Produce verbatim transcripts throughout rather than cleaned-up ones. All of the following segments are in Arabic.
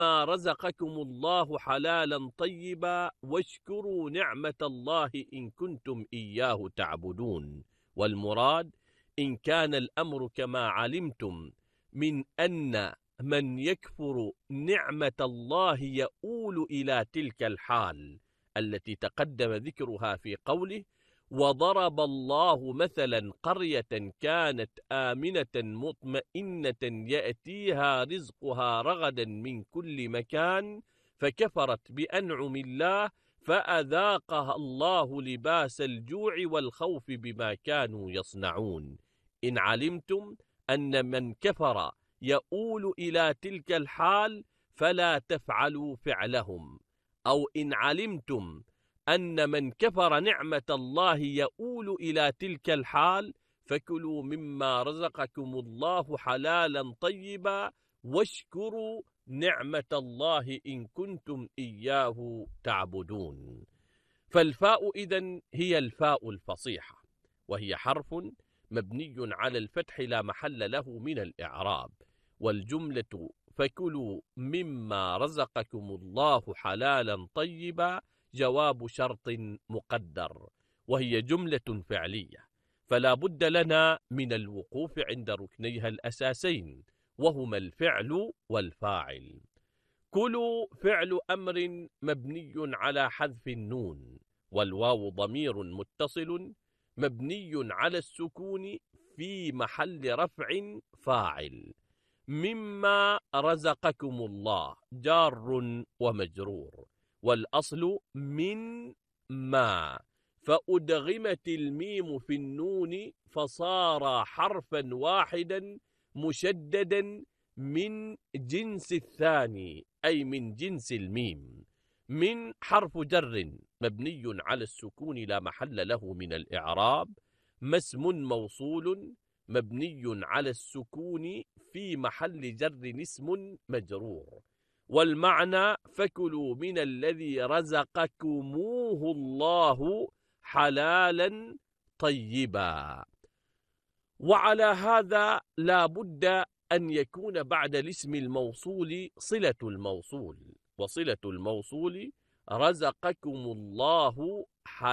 مما رزقكم الله حلالا طيبا واشكروا نعمة الله إن كنتم إياه تعبدون. والمراد إن كان الأمر كما علمتم من أن من يكفر نعمة الله يؤول إلى تلك الحال التي تقدم ذكرها في قوله: وضرب الله مثلا قرية كانت آمنة مطمئنة يأتيها رزقها رغدا من كل مكان فكفرت بأنعم الله فأذاقها الله لباس الجوع والخوف بما كانوا يصنعون. إن علمتم أن من كفر يؤول إلى تلك الحال فلا تفعلوا فعلهم، أو إن علمتم أن من كفر نعمة الله يؤول إلى تلك الحال فكلوا مما رزقكم الله حلالا طيبا واشكروا نعمة الله إن كنتم إياه تعبدون. فالفاء إذن هي الفاء الفصيحة، وهي حرف مبني على الفتح لا محل له من الإعراب. والجملة فكلوا مما رزقكم الله حلالا طيبا جواب شرط مقدر، وهي جملة فعلية، فلا بد لنا من الوقوف عند ركنيها الأساسين وهما الفعل والفاعل. كلوا فعل أمر مبني على حذف النون، والواو ضمير متصل مبني على السكون في محل رفع فاعل. مما رزقكم الله جار ومجرور، والأصل من ما، فأدغمت الميم في النون فصار حرفا واحدا مشددا من جنس الثاني، أي من جنس الميم. من حرف جر مبني على السكون لا محل له من الإعراب، ما اسم موصول مبني على السكون في محل جر اسم مجرور. والمعنى فكلوا من الذي رزقكموه الله حلالا طيبا. وعلى هذا لا بد أن يكون بعد الاسم الموصول صلة الموصول، وصلة الموصول رزقكم الله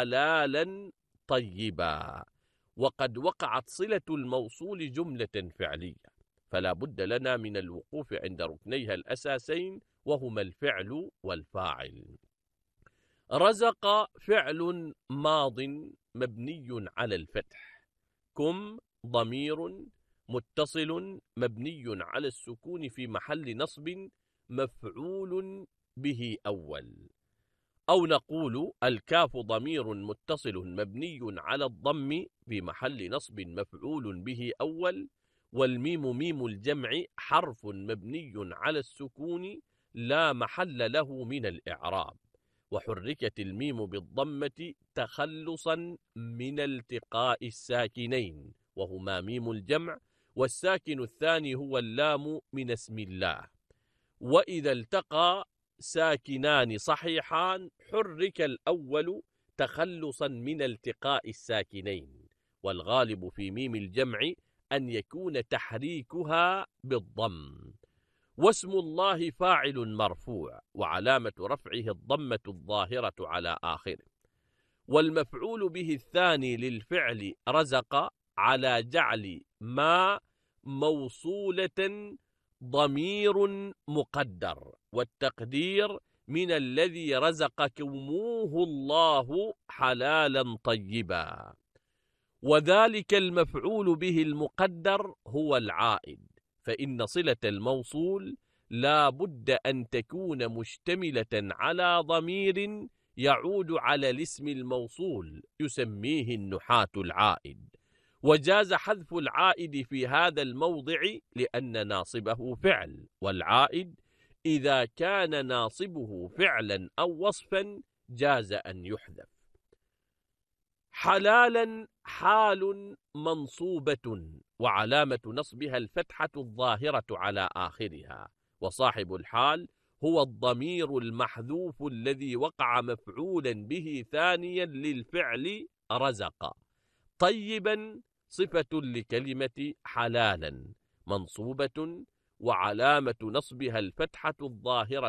حلالا طيبا، وقد وقعت صلة الموصول جملة فعلية، فلا بد لنا من الوقوف عند ركنيها الأساسين وهما الفعل والفاعل. رزق فعل ماض مبني على الفتح، كم ضمير متصل مبني على السكون في محل نصب مفعول به أول، أو نقول الكاف ضمير متصل مبني على الضم في محل نصب مفعول به أول، والميم ميم الجمع حرف مبني على السكون لا محل له من الإعراب، وحركت الميم بالضمة تخلصا من التقاء الساكنين وهما ميم الجمع، والساكن الثاني هو اللام من اسم الله. وإذا التقى ساكنان صحيحان حرك الأول تخلصا من التقاء الساكنين، والغالب في ميم الجمع أن يكون تحريكها بالضم. واسم الله فاعل مرفوع وعلامة رفعه الضمة الظاهرة على آخره، والمفعول به الثاني للفعل رزق على جعل ما موصولة ضمير مقدر، والتقدير من الذي رزقكموه الله حلالا طيبا. وذلك المفعول به المقدر هو العائد، فإن صلة الموصول لا بد أن تكون مشتملة على ضمير يعود على الاسم الموصول يسميه النحاة العائد، وجاز حذف العائد في هذا الموضع لأن ناصبه فعل، والعائد إذا كان ناصبه فعلا أو وصفا جاز أن يحذف. حلالا حال منصوبة وعلامة نصبها الفتحة الظاهرة على آخرها، وصاحب الحال هو الضمير المحذوف الذي وقع مفعولا به ثانيا للفعل رزق. طيبا صفة لكلمة حلالا منصوبة وعلامة نصبها الفتحة الظاهرة